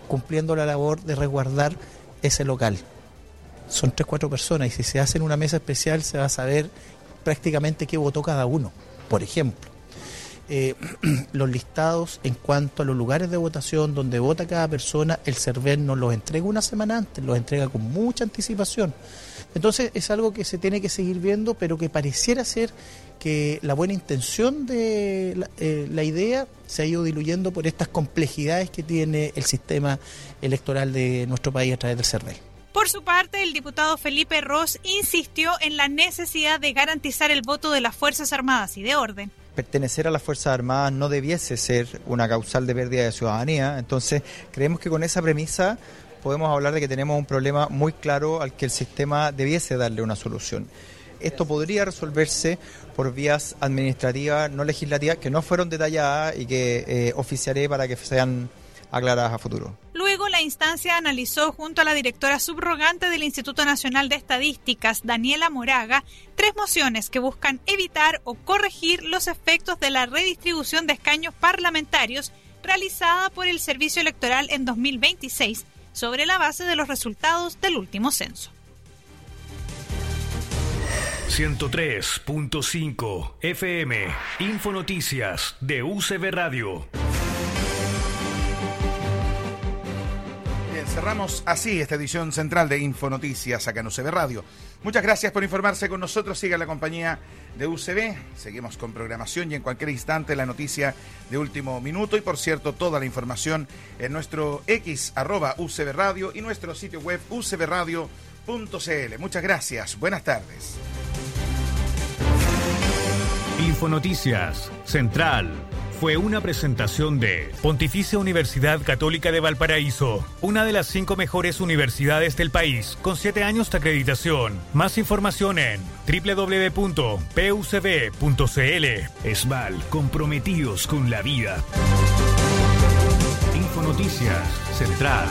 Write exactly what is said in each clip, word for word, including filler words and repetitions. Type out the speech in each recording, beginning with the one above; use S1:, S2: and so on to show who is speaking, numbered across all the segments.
S1: cumpliendo la labor de resguardar ese local. Son tres, cuatro personas y si se hace en una mesa especial se va a saber prácticamente qué votó cada uno. Por ejemplo, eh, los listados en cuanto a los lugares de votación donde vota cada persona, el CERVEL nos los entrega una semana antes, los entrega con mucha anticipación. Entonces es algo que se tiene que seguir viendo, pero que pareciera ser que la buena intención de la, eh, la idea se ha ido diluyendo por estas complejidades que tiene el sistema electoral de nuestro país a través del CERVEL.
S2: Por su parte, el diputado Felipe Ros insistió en la necesidad de garantizar el voto de las Fuerzas Armadas y de orden.
S3: Pertenecer a las Fuerzas Armadas no debiese ser una causal de pérdida de ciudadanía, entonces creemos que con esa premisa podemos hablar de que tenemos un problema muy claro al que el sistema debiese darle una solución. Esto podría resolverse por vías administrativas, no legislativas, que no fueron detalladas y que eh, oficiaré para que sean aclaradas a futuro.
S2: Luego, la instancia analizó junto a la directora subrogante del Instituto Nacional de Estadísticas, Daniela Moraga, tres mociones que buscan evitar o corregir los efectos de la redistribución de escaños parlamentarios realizada por el Servicio Electoral en dos mil veintiséis, sobre la base de los resultados del último censo.
S4: ciento tres punto cinco F M, Infonoticias de U C B Radio.
S5: Bien, cerramos así esta edición central de Infonoticias acá en U C B Radio. Muchas gracias por informarse con nosotros. Siga la compañía de U C B. Seguimos con programación y en cualquier instante la noticia de último minuto. Y por cierto, toda la información en nuestro X, arroba U C B Radio, y nuestro sitio web u c b radio punto c l. Muchas gracias. Buenas tardes.
S4: Infonoticias Central fue una presentación de Pontificia Universidad Católica de Valparaíso, una de las cinco mejores universidades del país, con siete años de acreditación. Más información en doble u doble u doble u punto p u c b punto c l. ESVAL, comprometidos con la vida. Infonoticias Central.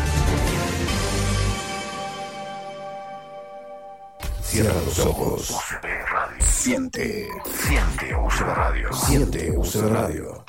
S6: Cierra los ojos. Siente. Siente U C B Radio. Siente U C B Radio.